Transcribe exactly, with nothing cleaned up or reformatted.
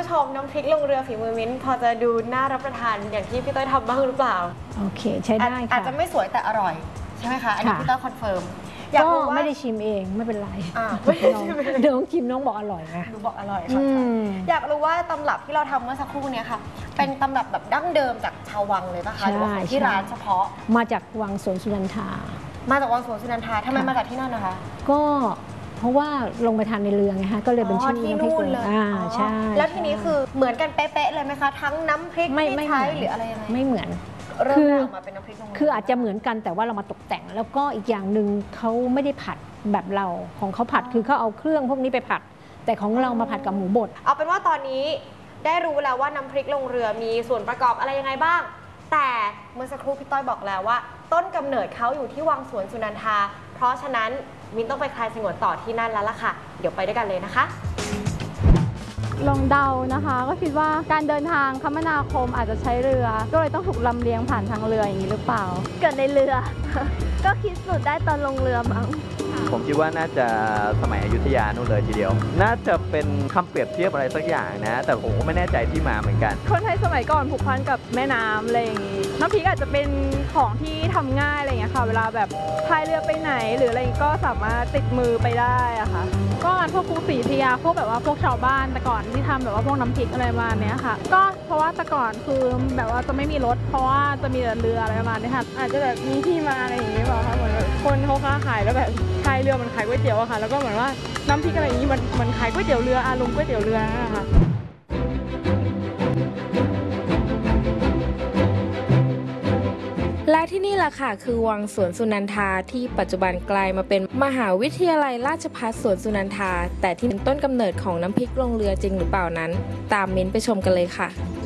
ชมน้ำพริกลงเรือฝีมือมิ้นพอจะดูน่ารับประทานอย่างที่พี่ต้อยทำบ้างหรือเปล่าโอเคใช้ได้ค่ะอาจจะไม่สวยแต่อร่อยใช่ไหมคะอันนี้พี่ต้อยคอนเฟิร์มก็ไม่ได้ชิมเองไม่เป็นไรน้องชิมน้องบอกอร่อยนะหนูบอกอร่อยค่ะอยากรู้ว่าตำรับที่เราทำเมื่อสักครู่นี้ค่ะเป็นตำรับแบบดั้งเดิมจากชาววังเลยป่ะคะหรือว่าที่ร้านเฉพาะมาจากวังสวนสุนันทามาจากวังสวนสุนันทาทำไมมาจากที่นั่นนะคะก็เพราะว่าลงไปทานในเรือไงฮะก็เลยเป็นชื่อที่นู่นเลยอ่าใช่แล้วทีนี้คือเหมือนกันเป๊ะๆเลยไหมคะทั้งน้ำพริกที่ใช้หรืออะไรยังไงไม่เหมือนคือออกมาเป็นน้ำพริกลงเรือคืออาจจะเหมือนกันแต่ว่าเรามาตกแต่งแล้วก็อีกอย่างหนึ่งเขาไม่ได้ผัดแบบเราของเขาผัดคือเขาเอาเครื่องพวกนี้ไปผัดแต่ของเรามาผัดกับหมูบดเอาเป็นว่าตอนนี้ได้รู้แล้วว่าน้ำพริกลงเรือมีส่วนประกอบอะไรยังไงบ้างแต่เมื่อสักครู่พี่ต้อยบอกแล้วว่าต้นกำเนิดเขาอยู่ที่วังสวนสุนันทาเพราะฉะนั้นมินต้องไปคลายสงวนต่อที่นั่นแล้วล่ะค่ะเดี๋ยวไปด้วยกันเลยนะคะลองเดานะคะก็คิดว่าการเดินทางคมนาคมอาจจะใช้เรือก็เลยต้องถูกลำเลียงผ่านทางเรืออย่างนี้หรือเปล่าเกิดในเรือ ก็คิดสูตรได้ตอนลงเรือมั้งผมคิดว่าน่าจะสมัยอยุธยานู่นเลยทีเดียวน่าจะเป็นคำเปรียบเทียบอะไรสักอย่างนะแต่ผมก็ไม่แน่ใจที่มาเหมือนกันคนไทยสมัยก่อนผูกพันกับแม่น้ำอะไรอย่างงี้น้ำพริกอาจจะเป็นของที่ทำง่ายอะไรอย่างเงี้ยค่ะเวลาแบบพายเรือไปไหนหรืออะไรก็สามารถติดมือไปได้อะค่ะก็ร้านพวกกรุงศรีอยุธยาพวกแบบว่าพวกชาวบ้านแต่ก่อนที่ทำแบบว่าพวกน้ำพริกอะไรมาเนี้ยค่ะก็เพราะว่าแต่ก่อนคือแบบว่าจะไม่มีรถเพราะว่าจะมีแต่เรืออะไรประมาณนี้ค่ะอาจจะแบบมีที่มาอะไรอย่างเงี้ยเปล่าคะเหมือนคนเขาค้าขายแล้วแบบพายเรือมันขายก๋วยเตี๋ยวอะค่ะแล้วก็เหมือนว่าน้ำพริกอะไรอย่างนี้มันมันขายก๋วยเตี๋ยวเรืออารมณ์ก๋วยเตี๋ยวเรือนะคะและที่นี่แหละค่ะคือวังสวนสุนันทาที่ปัจจุบันกลายมาเป็นมหาวิทยาลัยราชภัฏสวนสุนันทาแต่ที่เป็นต้นกำเนิดของน้ำพริกลงเรือจริงหรือเปล่านั้นตามมิ้นไปชมกันเลยค่ะ